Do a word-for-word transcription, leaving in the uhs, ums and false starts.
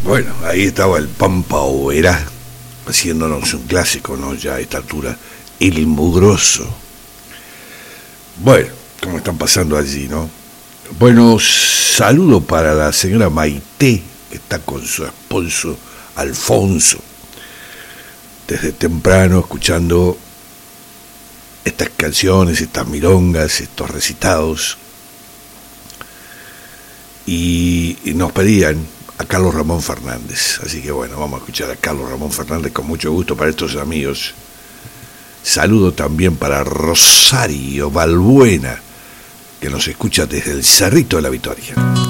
Bueno, ahí estaba el Pampa Oberá, haciéndonos un clásico, ¿no? Ya a esta altura, El Mugroso. Bueno, ¿cómo están pasando allí, no? Bueno, saludo para la señora Maite, que está con su esposo Alfonso, desde temprano escuchando estas canciones, estas milongas, estos recitados, y, y nos pedían a Carlos Ramón Fernández. Así que bueno, vamos a escuchar a Carlos Ramón Fernández con mucho gusto para estos amigos. Saludo también para Rosario Balbuena, que nos escucha desde el Cerrito de la Victoria.